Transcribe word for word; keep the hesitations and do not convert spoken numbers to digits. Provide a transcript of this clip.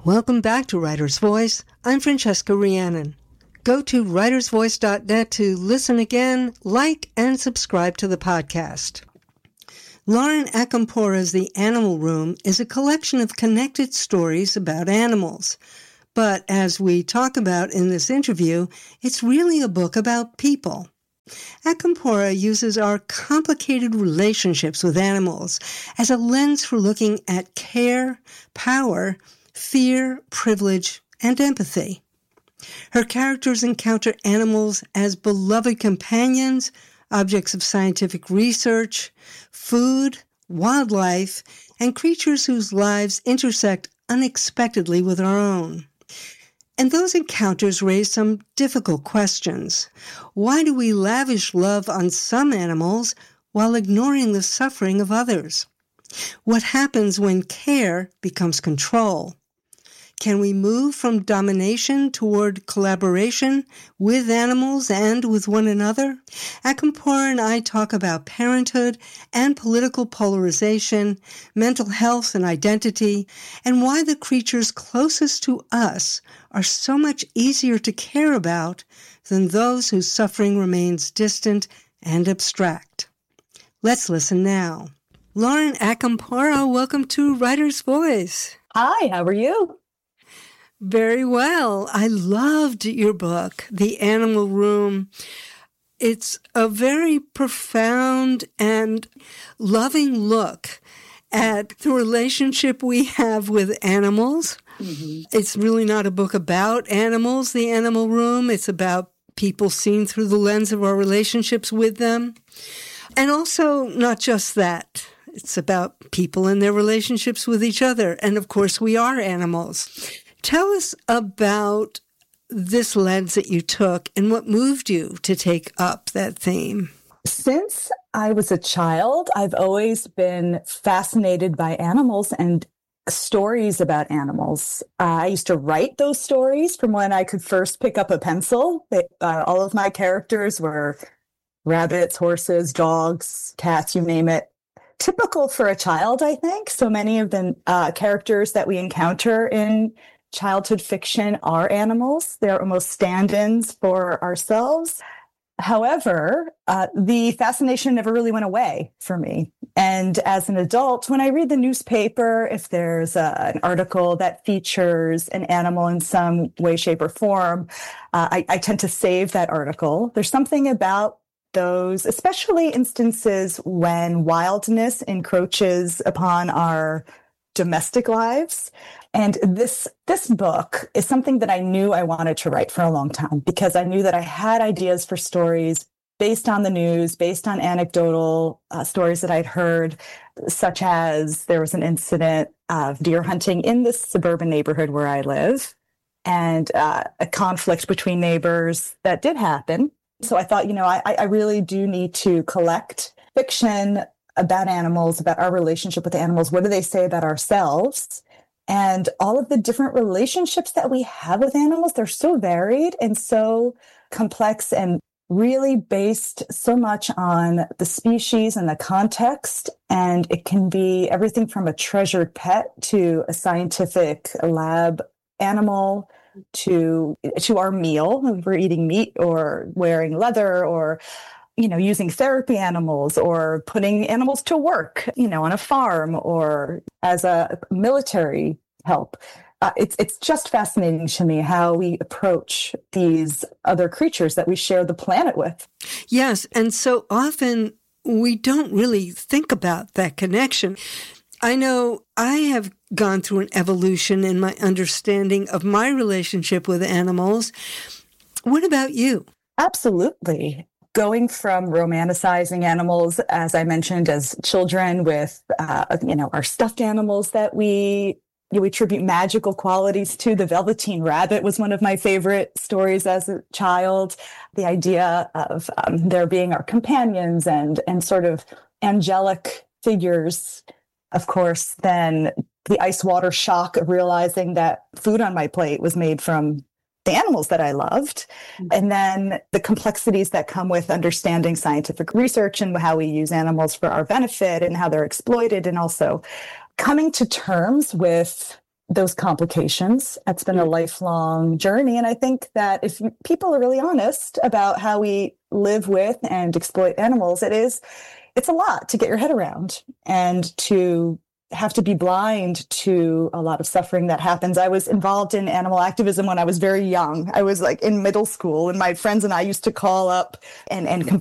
Welcome back to Writer's Voice. I'm Francesca Rhiannon. Go to writers voice dot net to listen again, like, and subscribe to the podcast. Lauren Akampora's The Animal Room is a collection of connected stories about animals. But as we talk about in this interview, it's really a book about people. Akampora uses our complicated relationships with animals as a lens for looking at care, power, fear, privilege, and empathy. Her characters encounter animals as beloved companions, objects of scientific research, food, wildlife, and creatures whose lives intersect unexpectedly with our own. And those encounters raise some difficult questions. Why do we lavish love on some animals while ignoring the suffering of others? What happens when care becomes control? Can we move from domination toward collaboration with animals and with one another? Akampora and I talk about parenthood and political polarization, mental health and identity, and why the creatures closest to us are so much easier to care about than those whose suffering remains distant and abstract. Let's listen now. Lauren Akampora, welcome to Writer's Voice. Hi, how are you? Very well. I loved your book, The Animal Room. It's a very profound and loving look at the relationship we have with animals. Mm-hmm. It's really not a book about animals, The Animal Room. It's about people seen through the lens of our relationships with them. And also, not just that. It's about people and their relationships with each other. And of course, we are animals. Tell us about this lens that you took and what moved you to take up that theme. Since I was a child, I've always been fascinated by animals and stories about animals. Uh, I used to write those stories from when I could first pick up a pencil. They, uh, all of my characters were rabbits, horses, dogs, cats, you name it. Typical for a child, I think. So many of the uh, characters that we encounter in childhood fiction are animals. They're almost stand-ins for ourselves. However, uh, the fascination never really went away for me. And as an adult, when I read the newspaper, if there's a, an article that features an animal in some way, shape, or form, uh, I, I tend to save that article. There's something about those, especially instances when wildness encroaches upon our domestic lives. And this this book is something that I knew I wanted to write for a long time because I knew that I had ideas for stories based on the news, based on anecdotal uh, stories that I'd heard, such as there was an incident of deer hunting in this suburban neighborhood where I live and uh, a conflict between neighbors that did happen. So I thought, you know, I, I really do need to collect fiction about animals, about our relationship with animals. What do they say about ourselves? And all of the different relationships that we have with animals, they're so varied and so complex and really based so much on the species and the context. And it can be everything from a treasured pet to a scientific lab animal to, to our meal. If we're eating meat or wearing leather or you know, using therapy animals or putting animals to work, you know, on a farm or as a military help. Uh, it's it's just fascinating to me how we approach these other creatures that we share the planet with. Yes, and so often we don't really think about that connection. I know I have gone through an evolution in my understanding of my relationship with animals. What about you? Absolutely. Going from romanticizing animals, as I mentioned, as children with, uh, you know, our stuffed animals that we, you know, we attribute magical qualities to. The Velveteen Rabbit was one of my favorite stories as a child. The idea of um, there being our companions and and sort of angelic figures. Of course, then the ice water shock of realizing that food on my plate was made from the animals that I loved. And then the complexities that come with understanding scientific research and how we use animals for our benefit and how they're exploited. And also coming to terms with those complications. That's been a lifelong journey. And I think that if people are really honest about how we live with and exploit animals, it is, it's a lot to get your head around and to have to be blind to a lot of suffering that happens. I was involved in animal activism when I was very young. I was like in middle school, and my friends and I used to call up and, and